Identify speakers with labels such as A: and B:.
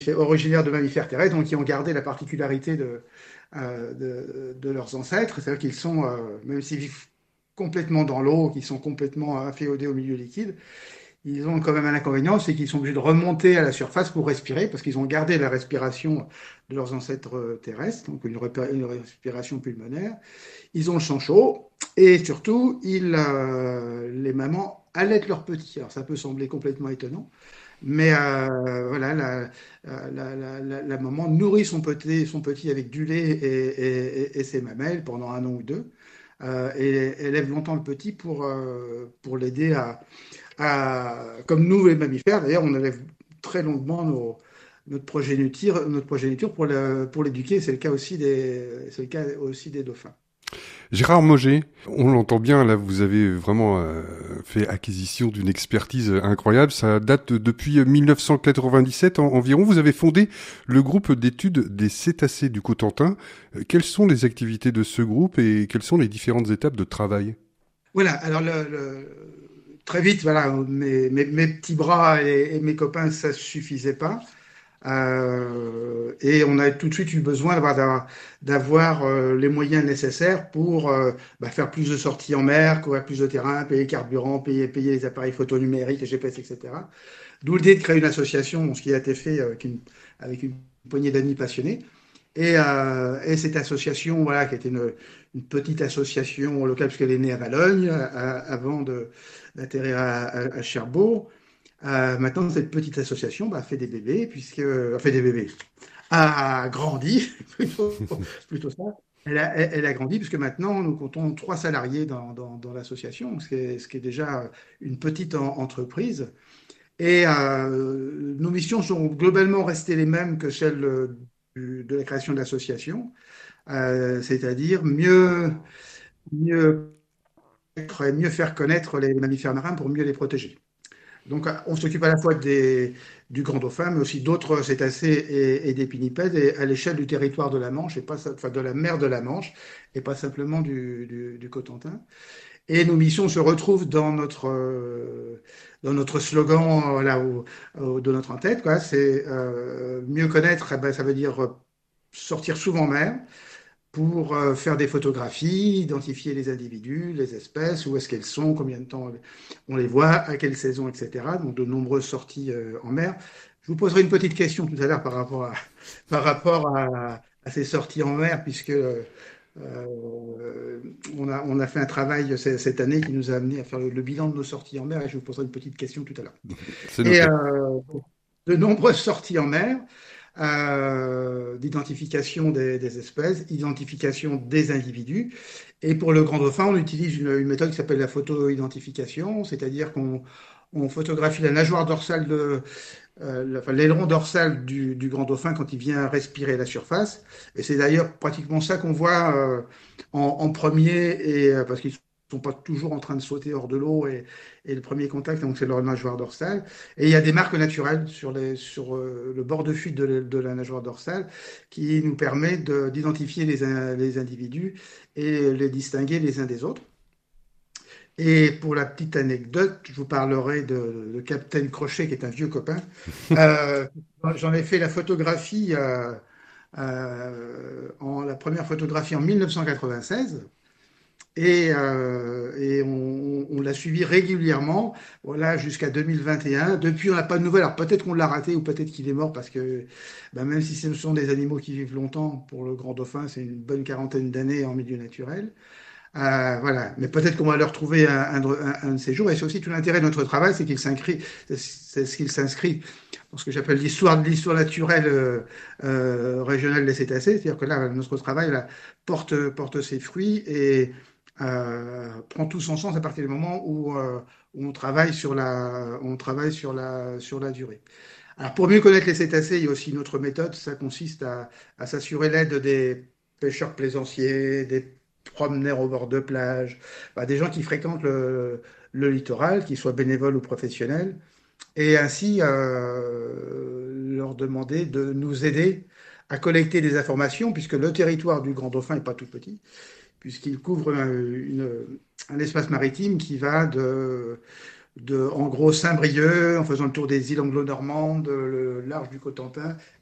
A: originaires de mammifères terrestres, donc qui ont gardé la particularité de leurs ancêtres. C'est-à-dire qu'ils sont, même s'ils vivent complètement dans l'eau, qu'ils sont complètement inféodés au milieu liquide, ils ont quand même un inconvénient, c'est qu'ils sont obligés de remonter à la surface pour respirer, parce qu'ils ont gardé la respiration de leurs ancêtres terrestres, donc une respiration pulmonaire. Ils ont le sang chaud, et surtout, les mamans allaitent leurs petits. Alors ça peut sembler complètement étonnant, mais voilà, la maman nourrit son petit avec du lait et ses mamelles pendant un an ou deux, et élève longtemps le petit pour l'aider comme nous les mammifères, d'ailleurs, on élève très longuement notre progéniture pour l'éduquer. C'est le cas aussi des dauphins.
B: Gérard Moget, on l'entend bien, là vous avez vraiment fait acquisition d'une expertise incroyable. Ça date depuis 1997 environ. Vous avez fondé le groupe d'études des cétacés du Cotentin. Quelles sont les activités de ce groupe et quelles sont les différentes étapes de travail?
A: Voilà, alors très vite, voilà, mes petits bras et mes copains, ça ne suffisait pas. Et on a tout de suite eu besoin d'avoir les moyens nécessaires pour faire plus de sorties en mer, courir plus de terrain, payer le carburant, payer les appareils photo numériques, les GPS, etc. D'où l'idée de créer une association, ce qui a été fait avec une poignée d'amis passionnés. Et cette association, voilà, qui était une petite association locale, puisqu'elle est née à Valogne, avant d'atterrir à Cherbourg. Maintenant, cette petite association fait des bébés, fait des bébés, a grandi, plutôt ça. Elle a grandi, puisque maintenant, nous comptons 3 salariés dans l'association, ce qui est déjà une petite entreprise. Et nos missions sont globalement restées les mêmes que celles de la création de l'association, c'est-à-dire mieux, mieux faire connaître les mammifères marins pour mieux les protéger. Donc, on s'occupe à la fois du grand dauphin, mais aussi d'autres cétacés et des pinnipèdes à l'échelle du territoire de la Manche, enfin de la mer de la Manche, et pas simplement du Cotentin. Et nos missions se retrouvent dans notre slogan de notre en-tête, quoi. C'est mieux connaître, eh ben, ça veut dire sortir souvent en mer pour faire des photographies, identifier les individus, les espèces, où est-ce qu'elles sont, combien de temps on les voit, à quelle saison, etc. Donc de nombreuses sorties en mer. Je vous poserai une petite question tout à l'heure par rapport à ces sorties en mer, puisque on a fait un travail cette année qui nous a amené à faire le bilan de nos sorties en mer, et je vous poserai une petite question tout à l'heure.
B: C'est
A: Et
B: noté.
A: de nombreuses sorties en mer, d'identification des espèces, identification des individus. Et pour le grand dauphin, on utilise une méthode qui s'appelle la photo-identification, c'est-à-dire qu'on photographie la nageoire dorsale enfin, l'aileron dorsal du grand dauphin quand il vient respirer à la surface. Et c'est d'ailleurs pratiquement ça qu'on voit en premier, parce qu'ils sont pas toujours en train de sauter hors de l'eau, et le premier contact, donc c'est leur nageoire dorsale. Et il y a des marques naturelles sur le bord de fuite de la nageoire dorsale qui nous permet d'identifier les individus et les distinguer les uns des autres. Et pour la petite anecdote, je vous parlerai de Captain Crochet, qui est un vieux copain. Euh, J'en ai fait la photographie, la première photographie en 1996. Et on l'a suivi régulièrement, voilà, jusqu'à 2021. Depuis, on n'a pas de nouvelles. Alors peut-être qu'on l'a raté ou peut-être qu'il est mort, parce que même si ce sont des animaux qui vivent longtemps, pour le grand dauphin, c'est une bonne quarantaine d'années en milieu naturel. Voilà, mais peut-être qu'on va leur trouver un de ces jours. Et c'est aussi tout l'intérêt de notre travail, c'est ce qu'il s'inscrit dans ce que j'appelle l'histoire naturelle régionale des cétacés. C'est-à-dire que là, notre travail là, porte ses fruits et prend tout son sens à partir du moment où on travaille sur la durée. Alors, pour mieux connaître les cétacés, il y a aussi une autre méthode. Ça consiste à s'assurer l'aide des pêcheurs plaisanciers, des promeneurs au bord de plage, des gens qui fréquentent le littoral, qu'ils soient bénévoles ou professionnels, et ainsi leur demander de nous aider à collecter des informations, puisque le territoire du Grand Dauphin n'est pas tout petit, puisqu'il couvre un espace maritime qui va en gros, Saint-Brieuc, en faisant le tour des îles anglo-normandes, le large du Cotentin,